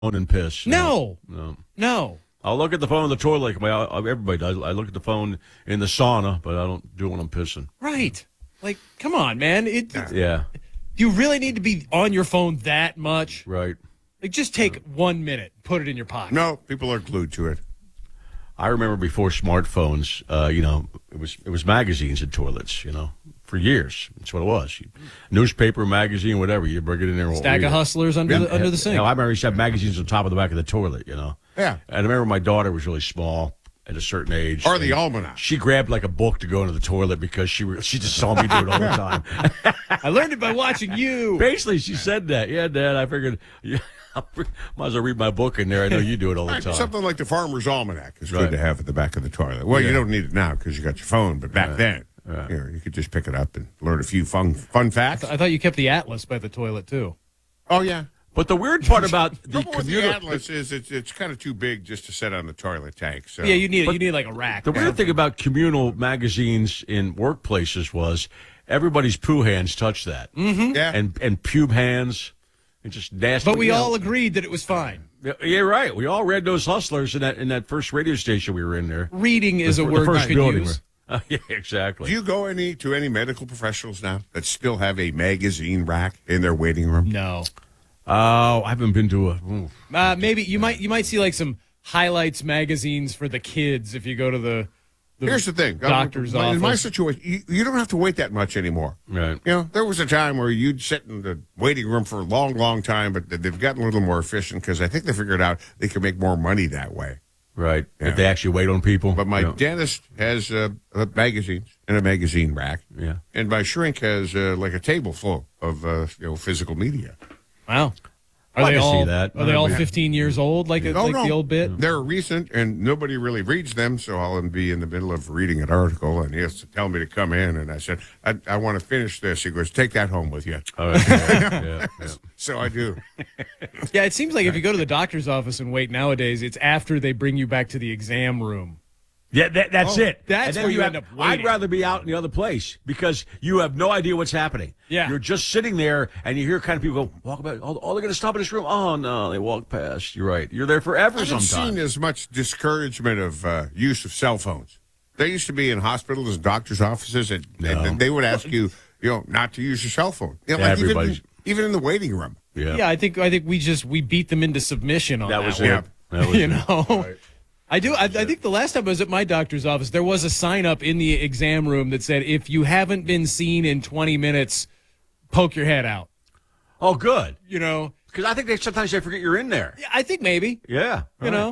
phone and piss. No. No. I'll look at the phone in the toilet. Everybody does. I look at the phone in the sauna, but I don't do it when I'm pissing. Right. Like, come on, man. Yeah. Do you really need to be on your phone that much? Right. Like, just take 1 minute, put it in your pocket. No, people are glued to it. I remember before smartphones, it was magazines in toilets, for years. That's what it was. Newspaper, magazine, whatever. You bring it in there. Stack of Hustlers under the sink. I remember you used to have magazines on top of the back of the toilet, Yeah. And I remember my daughter was really small at a certain age. Or the almanac. She grabbed like a book to go into the toilet because she just saw me do it all the time. I learned it by watching you. Basically, she said that. Yeah, Dad, I figured, might as well read my book in there. I know you do it all the time. Something like the Farmer's Almanac is good to have at the back of the toilet. Well, you don't need it now because you got your phone, but back then, you could just pick it up and learn a few fun facts. I thought you kept the Atlas by the toilet, too. Oh, yeah. But the weird part about the Atlas is it's kind of too big just to set on the toilet tank. So. Yeah, you need like a rack. The weird thing about communal magazines in workplaces was everybody's poo hands touched that. Mm-hmm. Yeah. And pube hands. And just nasty. But we all agreed that it was fine. Yeah, right. We all read those Hustlers in that first radio station we were in there. Reading is a word you could use. Yeah, exactly. Do you go to any medical professionals now that still have a magazine rack in their waiting room? No. Oh, I haven't been to a. Maybe you might see like some highlights magazines for the kids if you go to the Here's the thing. Doctor's office. In my situation, you don't have to wait that much anymore. Right. There was a time where you'd sit in the waiting room for a long, long time, but they've gotten a little more efficient because I think they figured out they can make more money that way. Right. Yeah. If they actually wait on people. But my dentist has magazines and a magazine rack. Yeah. And my shrink has like a table full of physical media. Wow. Are they all 15 years old, like the old bit? They're recent, and nobody really reads them, so I'll be in the middle of reading an article, and he has to tell me to come in, and I said, I want to finish this. He goes, take that home with you. Oh, yeah. So I do. Yeah, it seems like if you go to the doctor's office and wait nowadays, it's after they bring you back to the exam room. Yeah, that's it. That's where you end up waiting. I'd rather be out in the other place because you have no idea what's happening. Yeah. You're just sitting there, and you hear kind of people go, walk about, oh, they're going to stop in this room? Oh, no, they walk past. You're right. You're there forever sometimes. I haven't seen as much discouragement of use of cell phones. They used to be in hospitals and doctors' offices, and they would ask you, not to use your cell phone. Even in the waiting room. Yeah, I think we beat them into submission on that. That was it. That was Right. I do. I think the last time I was at my doctor's office, there was a sign up in the exam room that said, if you haven't been seen in 20 minutes, poke your head out. Oh, good. Because I think sometimes they forget you're in there. Yeah, I think maybe. Yeah.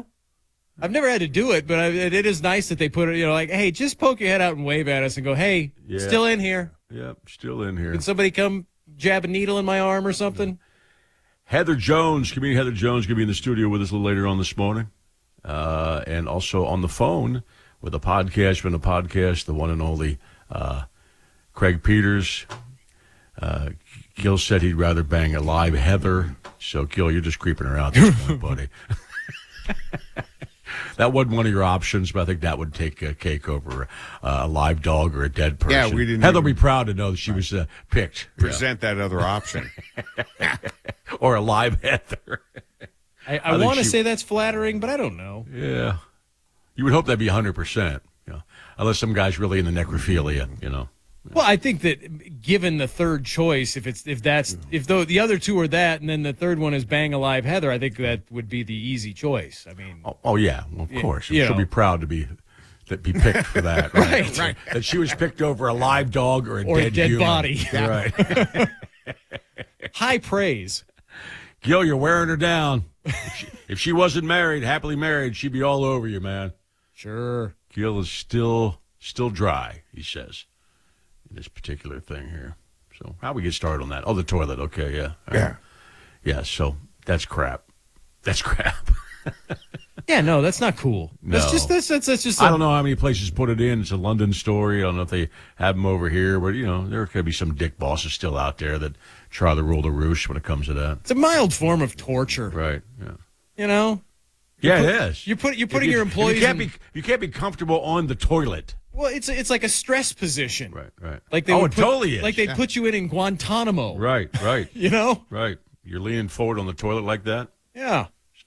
I've never had to do it, but it is nice that they put it, like, hey, just poke your head out and wave at us and go, hey, still in here. Yep, still in here. Can somebody come jab a needle in my arm or something? Comedian Heather Jones, going to be in the studio with us a little later on this morning. And also on the phone with a podcast from the podcast, the one and only Craig Peters. Gil said he'd rather bang a live Heather. So, Gil, you're just creeping her out at this point, buddy. That wasn't one of your options, but I think that would take a cake over a live dog or a dead person. Yeah, we didn't. Heather will be proud to know that she was picked. Present that other option. Or a live Heather. I want to say that's flattering, but I don't know. Yeah. You would hope that'd be 100%, unless some guy's really into necrophilia, Well, I think that given the third choice, if the other two are that, and then the third one is bang a live Heather, I think that would be the easy choice. I mean, oh yeah, well, of course, she'll be proud to be picked for that, right? That she was picked over a live dog or a dead human. Body, right? High praise. Gil, you're wearing her down. If she wasn't happily married, she'd be all over you, man. Sure. Gil is still dry, he says, in this particular thing here. So how we get started on that? Oh, the toilet. Okay, yeah. Yeah. Yeah, so that's crap. That's crap. Yeah, no, that's not cool. No. That's just. I don't know how many places put it in. It's a London story. I don't know if they have them over here, but there could be some dick bosses still out there that try to rule the roost when it comes to that. It's a mild form of torture, right? Yeah. Yeah, it is. You're putting your employees. You can't be comfortable on the toilet. Well, it's like a stress position. Right. Like they totally is. Like they put you in Guantanamo. Right. Right. You're leaning forward on the toilet like that. Yeah.